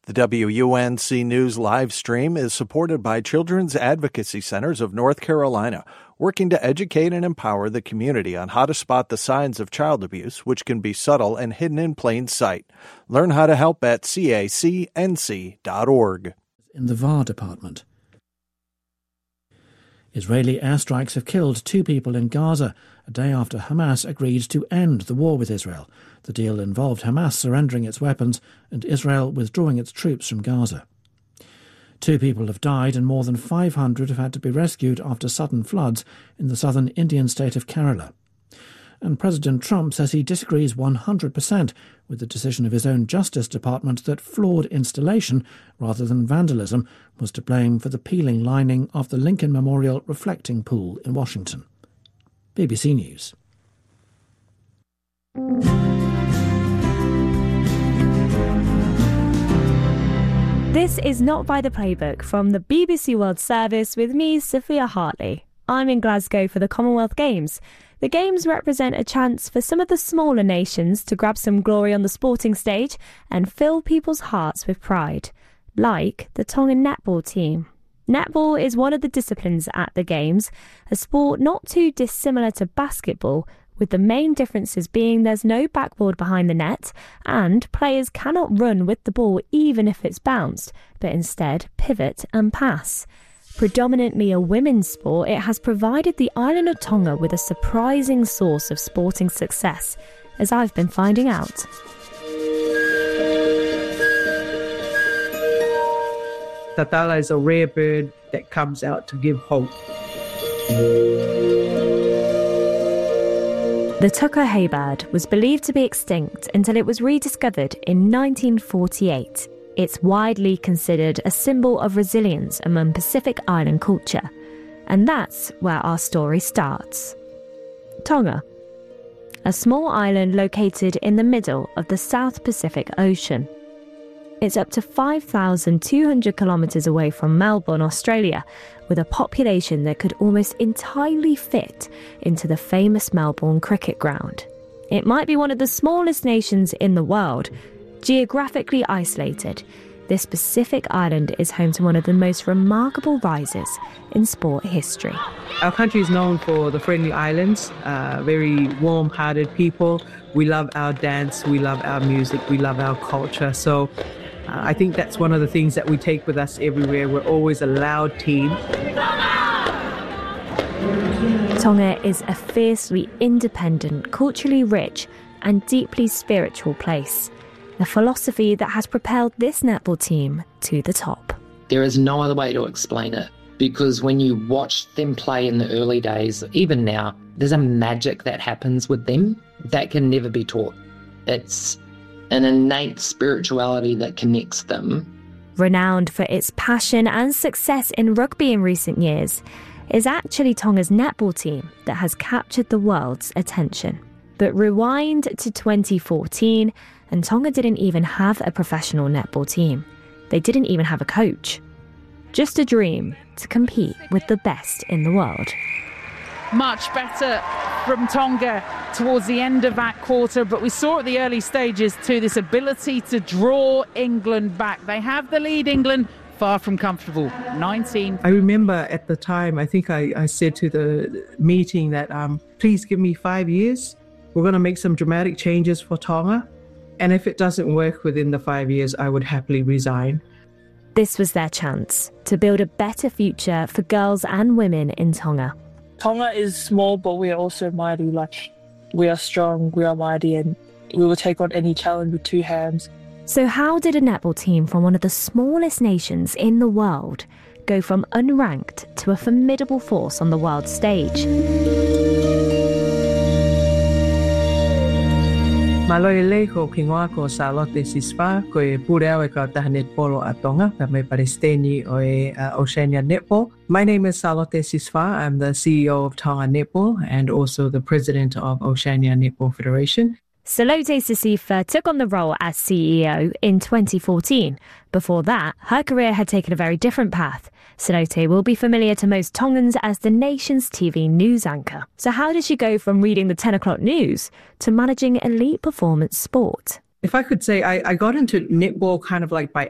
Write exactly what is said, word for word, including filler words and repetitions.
The W U N C News live stream is supported by Children's Advocacy Centers of North Carolina, working to educate and empower the community on how to spot the signs of child abuse, which can be subtle and hidden in plain sight. Learn how to help at C A C N C dot org. In the V A R department. Israeli airstrikes have killed two people in Gaza, a day after Hamas agreed to end the war with Israel. The deal involved Hamas surrendering its weapons and Israel withdrawing its troops from Gaza. Two people have died and more than five hundred have had to be rescued after sudden floods in the southern Indian state of Kerala. And President Trump says he disagrees one hundred percent with the decision of his own Justice Department that flawed installation, rather than vandalism, was to blame for the peeling lining of the Lincoln Memorial Reflecting Pool in Washington. B B C News. This is Not by the Playbook from the B B C World Service with me, Sophia Hartley. I'm in Glasgow for the Commonwealth Games. The Games represent a chance for some of the smaller nations to grab some glory on the sporting stage and fill people's hearts with pride, like the Tongan netball team. Netball is one of the disciplines at the Games, a sport not too dissimilar to basketball, with the main differences being there's no backboard behind the net and players cannot run with the ball even if it's bounced, but instead pivot and pass. Predominantly a women's sport, it has provided the island of Tonga with a surprising source of sporting success, as I've been finding out. Tatala is a rare bird that comes out to give hope. The tuka haybird was believed to be extinct until it was rediscovered in nineteen forty-eight. It's widely considered a symbol of resilience among Pacific Island culture. And that's where our story starts. Tonga, a small island located in the middle of the South Pacific Ocean. It's up to five thousand two hundred kilometres away from Melbourne, Australia, with a population that could almost entirely fit into the famous Melbourne cricket ground. It might be one of the smallest nations in the world. Geographically isolated, this Pacific island is home to one of the most remarkable rises in sport history. Our country is known for the friendly islands, uh, very warm-hearted people. We love our dance, we love our music, we love our culture. So uh, I think that's one of the things that we take with us everywhere. We're always a loud team. Tonga is a fiercely independent, culturally rich and deeply spiritual place. A philosophy that has propelled this netball team to the top. There is no other way to explain it, because when you watch them play in the early days, even now, there's a magic that happens with them that can never be taught. It's an innate spirituality that connects them. Renowned for its passion and success in rugby in recent years, is actually Tonga's netball team that has captured the world's attention. But rewind to twenty fourteen, and Tonga didn't even have a professional netball team. They didn't even have a coach. Just a dream to compete with the best in the world. Much better from Tonga towards the end of that quarter, but we saw at the early stages too this ability to draw England back. They have the lead, England, far from comfortable. nineteen. I remember at the time, I think I, I said to the meeting that um, please give me five years. We're going to make some dramatic changes for Tonga. And if it doesn't work within the five years, I would happily resign. This was their chance to build a better future for girls and women in Tonga. Tonga is small, but we are also mighty. Like, we are strong, we are mighty, and we will take on any challenge with two hands. So how did a netball team from one of the smallest nations in the world go from unranked to a formidable force on the world stage? Maloile ko kingoa ko Charlotte Sisfa ko e pureo e ka tahanet polo a Tonga ka me palestini o e Oceania Netball. My name is Charlotte Sisfa. I'm the C E O of Tonga Netball and also the president of Oceania Netball Federation. Charlotte Sisfa took on the role as C E O in twenty fourteen. Before that, her career had taken a very different path. Charlotte will be familiar to most Tongans as the nation's T V news anchor. So how did she go from reading the ten o'clock news to managing elite performance sport? If I could say, I, I got into netball kind of like by